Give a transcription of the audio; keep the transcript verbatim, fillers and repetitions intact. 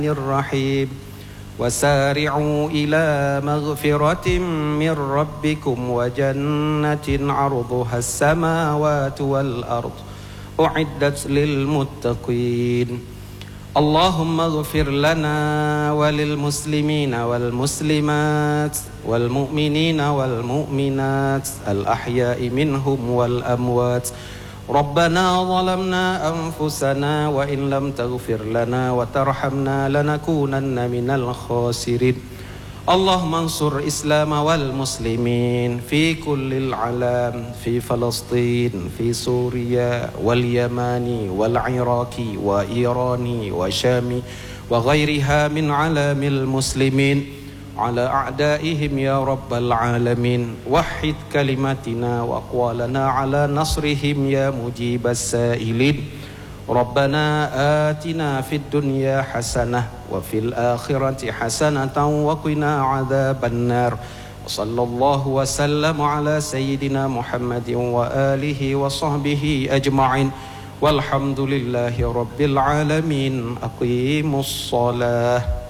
الرحيم وسارعوا إلى مغفرة من ربكم وجنة عرضها السماوات والأرض أعدت للمتقين اللهم اغفر لنا وللمسلمين والمسلمات والمؤمنين والمؤمنات الأحياء منهم والأموات ربنا ظلمنا أنفسنا وإن لم تغفر لنا وترحمنا لنكونن من الخاسرين اللهم انصر الإسلام والمسلمين في كل العالم في فلسطين في سوريا واليمن والعراق وإيران وشام وغيرها من عالم المسلمين على أعدائهم يا رب العالمين وحد كلمتنا وأقوالنا على نصرهم يا مجيب السائلين ربنا آتنا في الدنيا حسنة وفي الآخرة حسنة وقنا عذاب النار وصلى الله وسلم على سيدنا محمد وآله وصحبه أجمعين والحمد لله رب العالمين أقيموا الصلاة